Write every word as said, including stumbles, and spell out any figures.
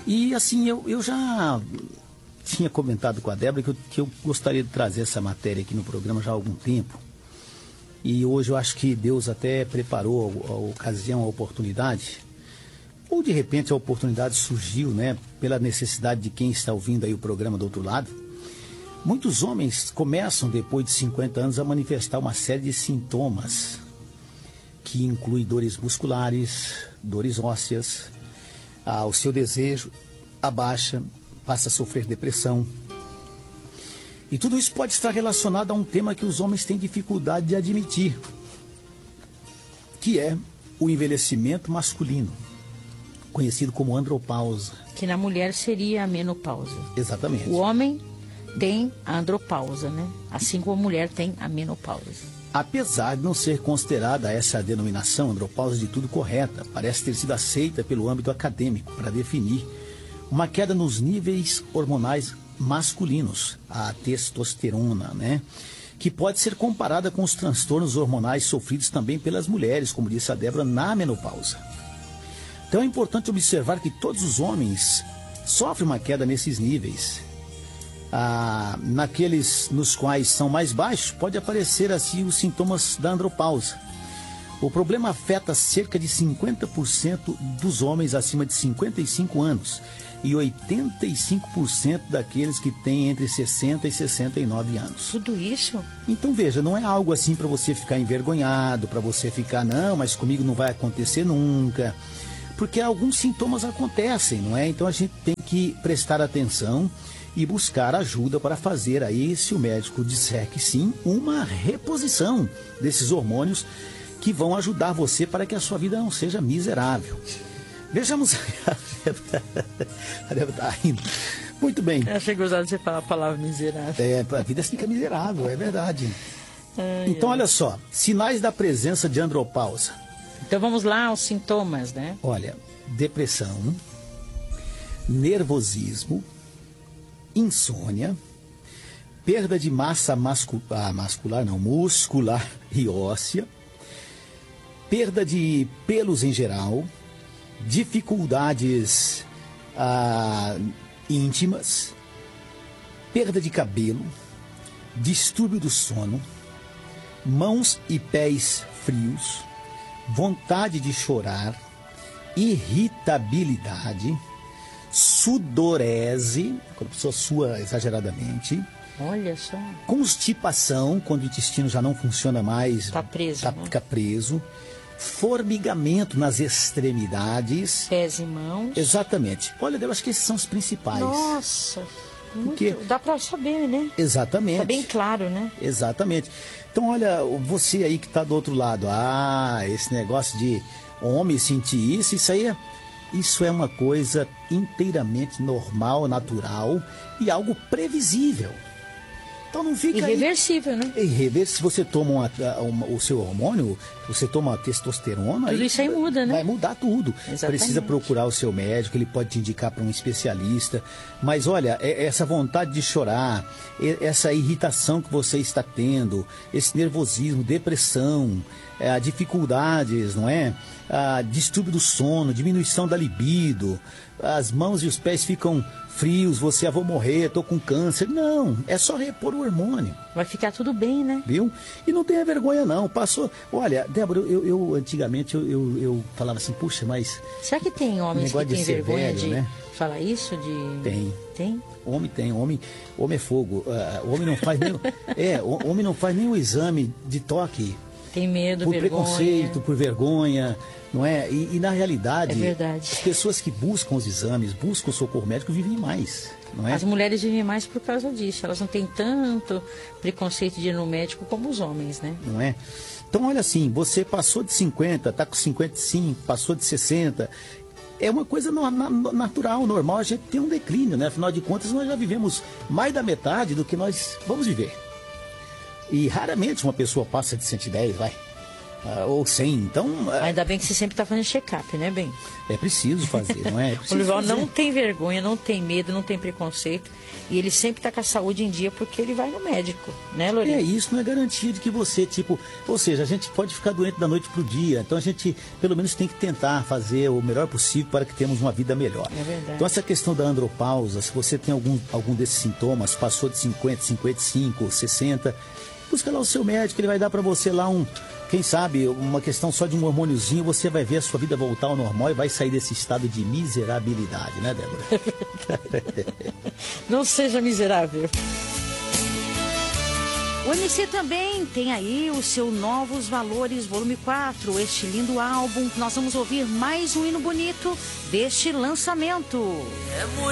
E assim, eu, eu já tinha comentado com a Débora que eu, que eu gostaria de trazer essa matéria aqui no programa já há algum tempo. E hoje eu acho que Deus até preparou a, a ocasião, a oportunidade. Ou de repente a oportunidade surgiu, né, pela necessidade de quem está ouvindo aí o programa do outro lado. Muitos homens começam depois de cinquenta anos a manifestar uma série de sintomas que inclui dores musculares, dores ósseas, ah, o seu desejo abaixa, passa a sofrer depressão. E tudo isso pode estar relacionado a um tema que os homens têm dificuldade de admitir, que é o envelhecimento masculino, conhecido como andropausa. Que na mulher seria a menopausa. Exatamente. O homem tem a andropausa, né? Assim como a mulher tem a menopausa. Apesar de não ser considerada essa denominação, andropausa, de tudo correta, parece ter sido aceita pelo âmbito acadêmico para definir uma queda nos níveis hormonais masculinos, a testosterona, né? Que pode ser comparada com os transtornos hormonais sofridos também pelas mulheres, como disse a Débora, na menopausa. Então é importante observar que todos os homens sofrem uma queda nesses níveis. Ah, naqueles nos quais são mais baixos, pode aparecer assim os sintomas da andropausa. O problema afeta cerca de cinquenta por cento dos homens acima de cinquenta e cinco anos e oitenta e cinco por cento daqueles que têm entre sessenta e sessenta e nove anos. Tudo isso? Então veja, não é algo assim para você ficar envergonhado, para você ficar, não, mas comigo não vai acontecer nunca. Porque alguns sintomas acontecem, não é? Então a gente tem que prestar atenção e buscar ajuda para fazer aí, se o médico disser que sim, uma reposição desses hormônios que vão ajudar você para que a sua vida não seja miserável. Vejamos. A Débora está rindo. Muito bem. Eu achei gostado de você falar a palavra miserável. É, a vida fica miserável, é verdade. Ai, então, ai. Olha só, sinais da presença de andropausa. Então vamos lá aos sintomas, né? Olha, depressão, nervosismo, insônia, perda de massa mascu... ah, muscular, não, muscular e óssea, perda de pelos em geral, dificuldades ah, íntimas, perda de cabelo, distúrbio do sono, mãos e pés frios, vontade de chorar, irritabilidade, sudorese, quando a pessoa sua exageradamente. Olha só. Constipação, quando o intestino já não funciona mais. Está preso, tá, né? Fica preso. Formigamento nas extremidades. Pés e mãos. Exatamente. Olha, eu acho que esses são os principais. Nossa, muito, Porque... dá para saber, né? Exatamente. Está bem claro, né? Exatamente. Então, olha, você aí que está do outro lado, ah, esse negócio de homem sentir isso, isso aí é... Isso é uma coisa inteiramente normal, natural e algo previsível. Então não fica irreversível, aí... né? Irreversível. Se você toma uma, uma, o seu hormônio, você toma testosterona... Tudo aí isso aí muda, né? Vai mudar tudo. Exatamente. Precisa procurar o seu médico, ele pode te indicar para um especialista. Mas olha, essa vontade de chorar, essa irritação que você está tendo, esse nervosismo, depressão, dificuldades, não é? Ah, distúrbio do sono, diminuição da libido, as mãos e os pés ficam frios, você, ah, vou morrer, estou com câncer. Não, é só repor o hormônio. Vai ficar tudo bem, né? Viu? E não tenha vergonha não, passou... Olha, Débora, eu, eu antigamente eu, eu, eu falava assim, puxa, mas... Será que tem homens que têm vergonha velho, de né? falar isso? De... Tem. Tem? Homem tem, homem, homem é fogo. Uh, homem não faz nem... é, homem não faz nem o exame de toque. Tem medo, por vergonha. Por preconceito, por vergonha, não é? E, e na realidade, é verdade. As pessoas que buscam os exames, buscam o socorro médico, vivem mais, não é? As mulheres vivem mais por causa disso. Elas não têm tanto preconceito de ir no médico como os homens, né? Não é? Então, olha assim, você passou de cinquenta, está com cinquenta e cinco, passou de sessenta... É uma coisa no, na, natural, normal, a gente tem um declínio, né? Afinal de contas, nós já vivemos mais da metade do que nós vamos viver. E raramente uma pessoa passa de cento e dez, vai. Uh, ou cem, então... Uh, Ainda bem que você sempre está fazendo check-up, né, bem? É preciso fazer, não é? é O Lorival fazer. não tem vergonha, não tem medo, não tem preconceito. E ele sempre está com a saúde em dia porque ele vai no médico, né, Lorival? É, isso não é garantia de que você, tipo... Ou seja, a gente pode ficar doente da noite pro dia. Então a gente, pelo menos, tem que tentar fazer o melhor possível para que tenhamos uma vida melhor. É verdade. Então essa questão da andropausa, se você tem algum, algum desses sintomas, passou de cinquenta, cinquenta e cinco, sessenta... Busca lá o seu médico, ele vai dar para você lá um, quem sabe, uma questão só de um hormôniozinho, você vai ver a sua vida voltar ao normal e vai sair desse estado de miserabilidade, né, Débora? Não seja miserável. O M C também tem aí o seu Novos Valores, volume quatro, este lindo álbum. Nós vamos ouvir mais um hino bonito deste lançamento.